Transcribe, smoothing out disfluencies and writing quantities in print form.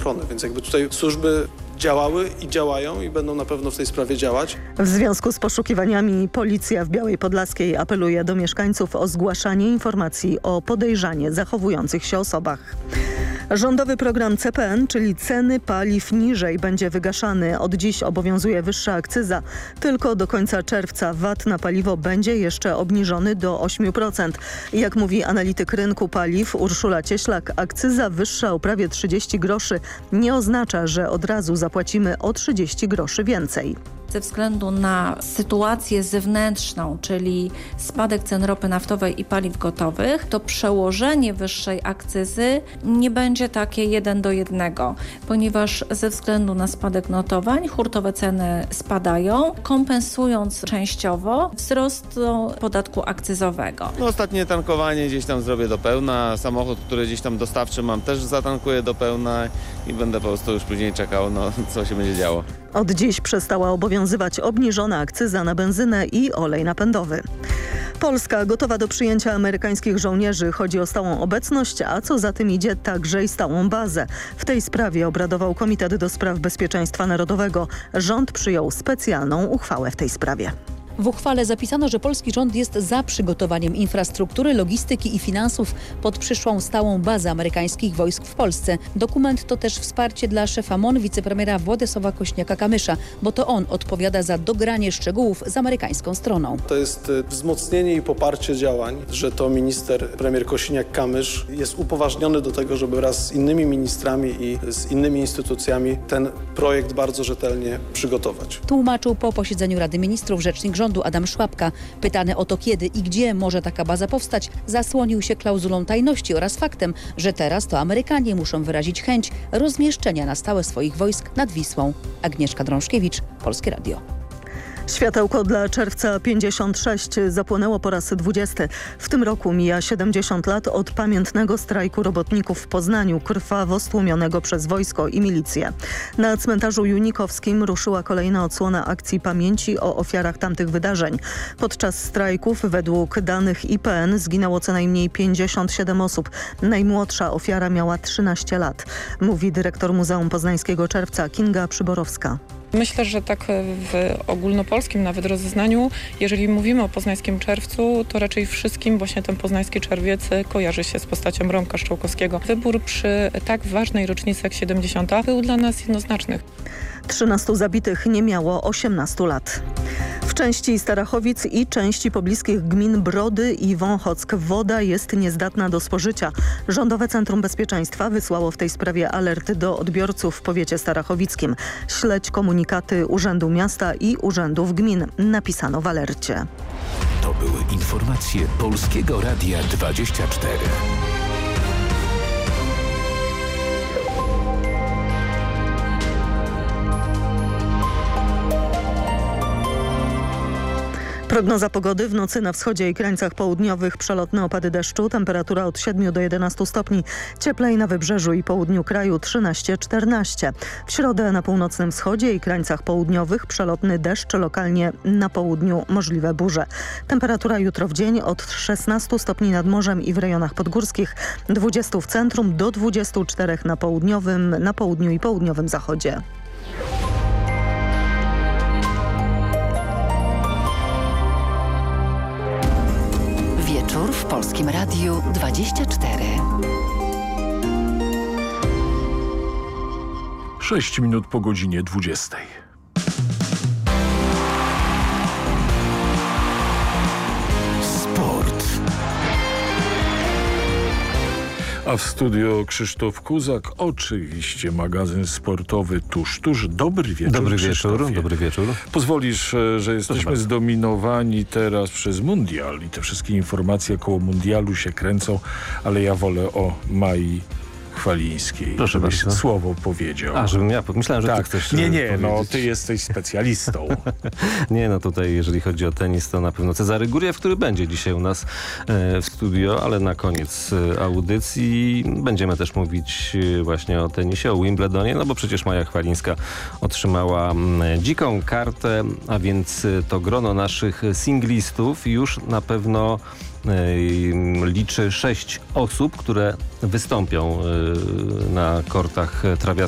ochrony, więc jakby tutaj służby działały i działają i będą na pewno w tej sprawie działać. W związku z poszukiwaniami policja w Białej Podlaskiej apeluje do mieszkańców o zgłaszanie informacji o podejrzanie zachowujących się osobach. Rządowy program CPN, czyli ceny paliw niżej, będzie wygaszany. Od dziś obowiązuje wyższa akcyza. Tylko do końca czerwca VAT na paliwo będzie jeszcze obniżony do 8%. Jak mówi analityk rynku paliw Urszula Cieślak, akcyza wyższa o prawie 30 groszy nie oznacza, że od razu zapłacimy o 30 groszy więcej. Ze względu na sytuację zewnętrzną, czyli spadek cen ropy naftowej i paliw gotowych, to przełożenie wyższej akcyzy nie będzie takie 1:1, ponieważ ze względu na spadek notowań hurtowe ceny spadają, kompensując częściowo wzrost podatku akcyzowego. Ostatnie tankowanie gdzieś tam zrobię do pełna, samochód, który gdzieś tam dostawczy mam, też zatankuję do pełna i będę po prostu już później czekał, co się będzie działo. Od dziś przestała obowiązywać obniżona akcyza na benzynę i olej napędowy. Polska gotowa do przyjęcia amerykańskich żołnierzy. Chodzi o stałą obecność, a co za tym idzie także i stałą bazę. W tej sprawie obradował Komitet do Spraw Bezpieczeństwa Narodowego. Rząd przyjął specjalną uchwałę w tej sprawie. W uchwale zapisano, że polski rząd jest za przygotowaniem infrastruktury, logistyki i finansów pod przyszłą stałą bazę amerykańskich wojsk w Polsce. Dokument to też wsparcie dla szefa MON, wicepremiera Władysława Kośniaka-Kamysza, bo to on odpowiada za dogranie szczegółów z amerykańską stroną. To jest wzmocnienie i poparcie działań, że to premier Kosiniak-Kamysz jest upoważniony do tego, żeby wraz z innymi ministrami i z innymi instytucjami ten projekt bardzo rzetelnie przygotować. Tłumaczył po posiedzeniu Rady Ministrów rzecznik rządu Adam Szłapka. Pytany o to, kiedy i gdzie może taka baza powstać, zasłonił się klauzulą tajności oraz faktem, że teraz to Amerykanie muszą wyrazić chęć rozmieszczenia na stałe swoich wojsk nad Wisłą. Agnieszka Drążkiewicz, Polskie Radio. Światełko dla czerwca 56 zapłonęło po raz 20. W tym roku mija 70 lat od pamiętnego strajku robotników w Poznaniu, krwawo stłumionego przez wojsko i milicję. Na cmentarzu Junikowskim ruszyła kolejna odsłona akcji pamięci o ofiarach tamtych wydarzeń. Podczas strajków według danych IPN zginęło co najmniej 57 osób. Najmłodsza ofiara miała 13 lat, mówi dyrektor Muzeum Poznańskiego Czerwca Kinga Przyborowska. Myślę, że tak w ogólnopolskim nawet rozeznaniu, jeżeli mówimy o poznańskim czerwcu, to raczej wszystkim właśnie ten poznański czerwiec kojarzy się z postacią Romka Szczołkowskiego. Wybór przy tak ważnej rocznicy jak 70. był dla nas jednoznaczny. 13 zabitych nie miało 18 lat. W części Starachowic i części pobliskich gmin Brody i Wąchock woda jest niezdatna do spożycia. Rządowe Centrum Bezpieczeństwa wysłało w tej sprawie alert do odbiorców w powiecie starachowickim. Śledź komunikaty Urzędu Miasta i Urzędów Gmin, napisano w alercie. To były informacje Polskiego Radia 24. Prognoza pogody: w nocy na wschodzie i krańcach południowych przelotne opady deszczu, temperatura od 7 do 11 stopni, cieplej na wybrzeżu i południu kraju 13-14. W środę na północnym wschodzie i krańcach południowych przelotny deszcz, lokalnie na południu możliwe burze. Temperatura jutro w dzień od 16 stopni nad morzem i w rejonach podgórskich, 20 w centrum do 24 na południu i południowym zachodzie. Wieczór w Polskim Radiu 24. 6 minut po godzinie 20. Sport. A w studio Krzysztof Kuzak, oczywiście magazyn sportowy Tuż. Dobry wieczór. Dobry wieczór. Pozwolisz, że jesteśmy zdominowani teraz przez mundial i te wszystkie informacje koło mundialu się kręcą, ale ja wolę o Mai Chwalińskiej. Proszę żebyś bardzo. słowo powiedział. A, żebym ja myślałem, że tak. ty chcesz Nie, powiedzieć. ty jesteś specjalistą. Nie, tutaj jeżeli chodzi o tenis, to na pewno Cezary Guriew, który będzie dzisiaj u nas w studio, ale na koniec audycji będziemy też mówić właśnie o tenisie, o Wimbledonie, no bo przecież Maja Chwalińska otrzymała dziką kartę, a więc to grono naszych singlistów już na pewno liczy 6 osób, które wystąpią na kortach trawiastych